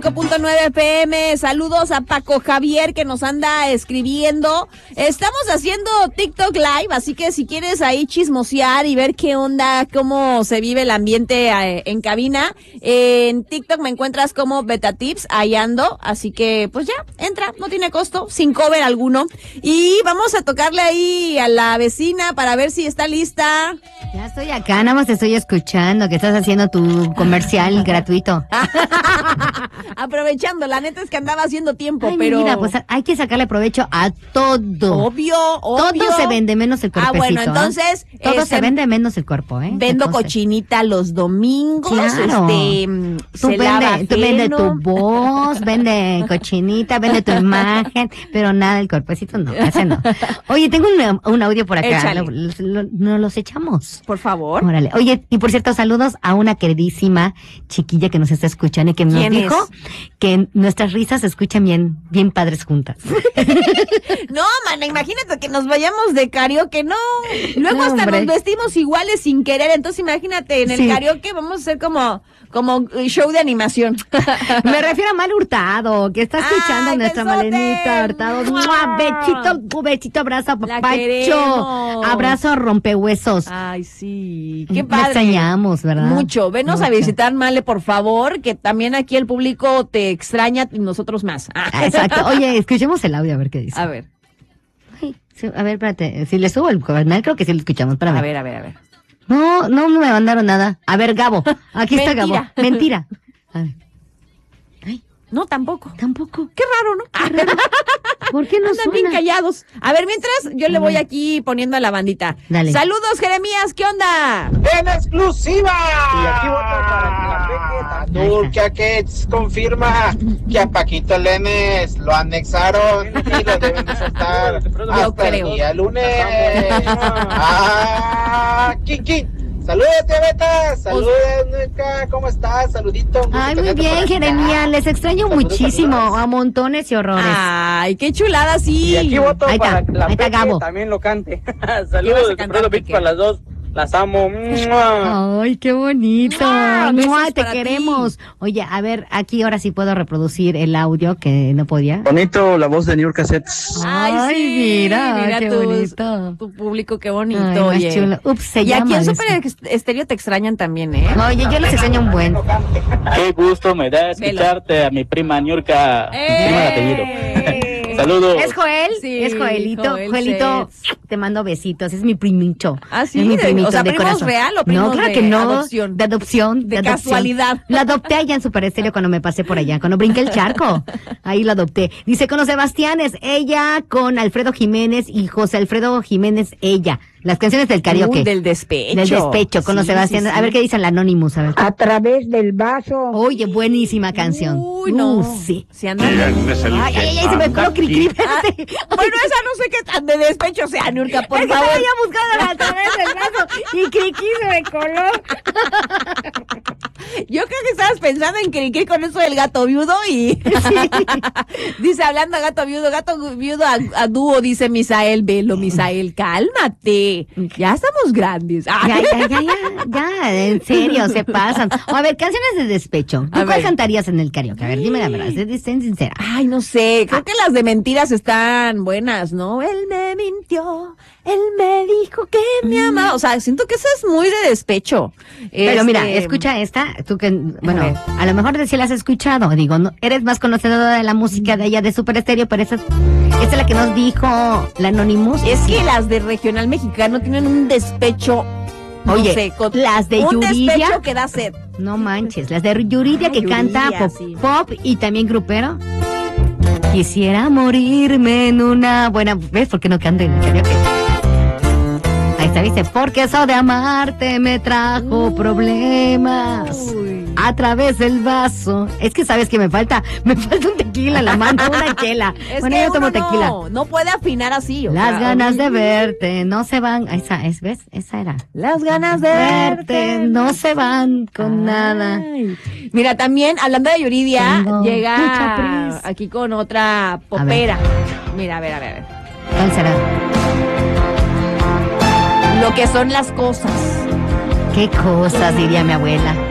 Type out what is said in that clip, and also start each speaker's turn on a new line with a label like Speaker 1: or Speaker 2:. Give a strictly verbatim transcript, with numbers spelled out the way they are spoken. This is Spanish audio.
Speaker 1: cinco punto nueve P M, saludos a Paco Javier que nos anda escribiendo. Estamos haciendo TikTok Live, así que si quieres ahí chismosear y ver qué onda, cómo se vive el ambiente eh, en cabina, eh, en TikTok me encuentras como Beta Tips, ahí ando, así que pues ya, entra, no tiene costo, sin cover alguno. Y vamos a tocarle ahí a la vecina para ver si está lista.
Speaker 2: Ya estoy acá, nada más te estoy escuchando, que estás haciendo tu comercial gratuito.
Speaker 1: Aprovechando, la neta es que andaba haciendo tiempo,
Speaker 2: Ay,
Speaker 1: pero...
Speaker 2: mira, pues hay que sacarle provecho a todo.
Speaker 1: Obvio, obvio.
Speaker 2: Todo se vende menos el cuerpecito.
Speaker 1: Ah, bueno, entonces...
Speaker 2: ¿eh? Todo
Speaker 1: este,
Speaker 2: se vende menos el cuerpo, ¿eh?
Speaker 1: Vendo cochinita los domingos,
Speaker 2: claro.
Speaker 1: este...
Speaker 2: Tú
Speaker 1: se
Speaker 2: vende,
Speaker 1: lava
Speaker 2: tú vende
Speaker 1: ajeno.
Speaker 2: tu voz, vende cochinita, vende tu imagen, pero nada, el cuerpecito no, ese no. Oye, tengo un, un audio por acá, lo, lo, lo, nos los echamos.
Speaker 1: Por favor.
Speaker 2: Órale. Oye, y por cierto, saludos a una queridísima chiquilla que nos está escuchando y que nos dijo es? que nuestras risas se escuchan bien, bien padres juntas.
Speaker 1: No, mana, imagínate que nos vayamos de karaoke, no. Luego
Speaker 2: No,
Speaker 1: hasta
Speaker 2: hombre.
Speaker 1: nos vestimos iguales sin querer, entonces imagínate, en el
Speaker 2: Sí.
Speaker 1: karaoke vamos a hacer como, como show de animación.
Speaker 2: Me refiero a Mal Hurtado, que está escuchando
Speaker 1: Ay,
Speaker 2: a nuestra
Speaker 1: besote.
Speaker 2: Malenita Hurtado.
Speaker 1: ¡Mua!
Speaker 2: ¡Mua! Bechito, bechito, abrazo,
Speaker 1: La
Speaker 2: papacho.
Speaker 1: queremos.
Speaker 2: Abrazo, rompehuesos.
Speaker 1: Ay, sí, qué
Speaker 2: Te
Speaker 1: padre.
Speaker 2: extrañamos, ¿verdad?
Speaker 1: Mucho. Venos
Speaker 2: Mucho.
Speaker 1: a visitar, Male, por favor, que también aquí el público te extraña y nosotros más.
Speaker 2: Ah, exacto. Oye, escuchemos el audio a ver qué dice.
Speaker 1: A ver,
Speaker 2: Ay, sí, a ver, espérate. Si le subo el canal, creo que sí lo escuchamos. Espérame.
Speaker 1: a ver, a ver, a ver.
Speaker 2: No, no, no me mandaron nada. A ver, Gabo. Aquí está Gabo.
Speaker 1: Mentira.
Speaker 2: Mentira. A ver.
Speaker 1: No, tampoco.
Speaker 2: Tampoco.
Speaker 1: Qué raro, ¿no?
Speaker 2: ¿Por qué no
Speaker 1: Andan
Speaker 2: suena?
Speaker 1: bien callados. A ver, mientras yo le voy aquí poniendo a la bandita.
Speaker 2: Dale.
Speaker 1: Saludos, Jeremías, ¿qué onda?
Speaker 3: ¡En exclusiva! Y aquí voto para que la peque. Dulce Kets confirma que a Paquito Lenes lo anexaron y lo deben de soltar hasta el
Speaker 1: creo.
Speaker 3: día lunes. ¡Ah! ¡Kiki! ¡Saludos, tía Beta! ¡Saludos, Nica! ¿Cómo estás? Saludito. un
Speaker 2: Ay,
Speaker 3: gusto
Speaker 2: muy
Speaker 3: tenerte por
Speaker 2: bien,
Speaker 3: acá.
Speaker 2: Jeremías. Les extraño
Speaker 3: Saludos,
Speaker 2: muchísimo.
Speaker 3: saludos.
Speaker 2: A montones y horrores.
Speaker 1: Ay, qué chulada, sí.
Speaker 4: Y aquí voto
Speaker 2: Ahí
Speaker 4: para
Speaker 2: está,
Speaker 4: que la
Speaker 2: ahí está
Speaker 4: Peque
Speaker 2: Gabo.
Speaker 4: también lo cante.
Speaker 1: ¿Qué vas a
Speaker 4: Saludos,
Speaker 1: cantar,
Speaker 4: Alfredo Vic
Speaker 1: Peque?
Speaker 4: para las dos. Las amo. ¡Mua!
Speaker 2: Ay, qué bonito.
Speaker 1: ¡Mua! Besos
Speaker 2: ¡Mua! Te
Speaker 1: para
Speaker 2: queremos. Oye, a ver, aquí ahora sí puedo reproducir el audio que no podía.
Speaker 4: Bonito la voz de New York Cassettes.
Speaker 1: Ay,
Speaker 2: Ay,
Speaker 1: sí,
Speaker 2: mira, qué
Speaker 1: tus-
Speaker 2: bonito.
Speaker 1: Tu público, qué bonito,
Speaker 2: Ay, más
Speaker 1: oye.
Speaker 2: chulo. Ups, se
Speaker 1: Y aquí
Speaker 2: llama,
Speaker 1: en
Speaker 2: dice.
Speaker 1: Super Estéreo te extrañan también, ¿eh?
Speaker 2: Oye, yo les extraño un buen.
Speaker 4: Qué gusto me da escucharte a mi prima Niurka. Prima de apellido.
Speaker 1: ¡Eh!
Speaker 4: Saludos.
Speaker 2: ¿Es Joel?
Speaker 1: Sí,
Speaker 2: es Joelito.
Speaker 1: Joel
Speaker 2: Joelito,
Speaker 1: Sets.
Speaker 2: te mando besitos. Es mi primito.
Speaker 1: ¿Ah, sí?
Speaker 2: Es mi
Speaker 1: De-
Speaker 2: primito
Speaker 1: o sea,
Speaker 2: de
Speaker 1: ¿primos
Speaker 2: corazón.
Speaker 1: real o primos
Speaker 2: No, claro
Speaker 1: de
Speaker 2: que no.
Speaker 1: adopción?
Speaker 2: De adopción.
Speaker 1: De
Speaker 2: adopción.
Speaker 1: casualidad.
Speaker 2: Lo adopté allá en Super Estéreo cuando me pasé por allá, cuando brinqué el charco. Ahí lo adopté. Dice, con los Sebastianes, ella con Alfredo Jiménez y José Alfredo Jiménez, ella. Las canciones del karaoke.
Speaker 1: Uy, del despecho.
Speaker 2: Del despecho, con los
Speaker 1: Sí,
Speaker 2: Sebastianes.
Speaker 1: sí, sí.
Speaker 2: A ver qué dice el Anonymous, a ver.
Speaker 5: A través del vaso.
Speaker 2: Oye, buenísima canción.
Speaker 1: Uy, no.
Speaker 2: Uh, sí.
Speaker 1: Se andan...
Speaker 2: Ay, ay, ay, se me coló cri-cri.
Speaker 1: Ah, bueno, esa no sé qué tan de despecho sea, Niurka, por
Speaker 2: Es que
Speaker 1: favor.
Speaker 2: estaba yo buscando a través del brazo y Kiki se me coló.
Speaker 1: Yo creo que estabas pensando en Cricri con eso del gato viudo y... Dice, hablando a gato viudo, gato viudo a, a dúo, dice Misael, velo, Misael, cálmate. Ya estamos grandes.
Speaker 2: Ya,
Speaker 1: Ay.
Speaker 2: ya, ya, ya, ya, en serio, se pasan. O a ver, canciones de despecho. ¿Tú
Speaker 1: A
Speaker 2: cuál
Speaker 1: ver.
Speaker 2: cantarías en el karaoke? A ver, dime la verdad, sé, sé sincera.
Speaker 1: Ay, no sé, creo que las de mentiras están buenas, ¿no? Él me mintió, él me dijo que me amaba. O sea, siento que esa es muy de despecho.
Speaker 2: Pero
Speaker 1: Este,
Speaker 2: mira, escucha esta, tú que, bueno,
Speaker 1: A ver.
Speaker 2: a lo mejor sí la has escuchado, digo, no, eres más conocedora de la música de ella de Super Estéreo, pero esa es, esa es la que nos dijo la Anonymous.
Speaker 1: Es que las de regional mexicano tienen un despecho. No
Speaker 2: Oye,
Speaker 1: sé, con-
Speaker 2: las de
Speaker 1: un
Speaker 2: Yuridia.
Speaker 1: despecho que da sed.
Speaker 2: No manches, las de Yuridia
Speaker 1: Ah,
Speaker 2: que
Speaker 1: Yuridia,
Speaker 2: canta pop,
Speaker 1: sí.
Speaker 2: pop y también grupero. Quisiera morirme en una buena... ¿Ves por qué no canta en el karaoke? Ahí está, dice, porque eso de amarte me trajo
Speaker 1: Uy.
Speaker 2: problemas a través del vaso. Es que sabes que me falta, me falta un tequila en la mano, una chela.
Speaker 1: Es
Speaker 2: Bueno,
Speaker 1: que
Speaker 2: yo tomo
Speaker 1: uno
Speaker 2: tequila.
Speaker 1: no, no puede afinar así. o
Speaker 2: Las
Speaker 1: sea,
Speaker 2: ganas de
Speaker 1: uy,
Speaker 2: verte no se van. Esa es, ¿ves? Esa era.
Speaker 1: Las ganas de verte
Speaker 2: no se van con nada.
Speaker 1: Ay. Mira, también hablando de Yuridia,
Speaker 2: Tengo mucha
Speaker 1: llega
Speaker 2: prisa.
Speaker 1: aquí con otra popera. Mira, a ver, a ver, a ver.
Speaker 2: ¿Cuál será?
Speaker 1: Lo que son las cosas.
Speaker 2: Qué cosas, diría mi abuela.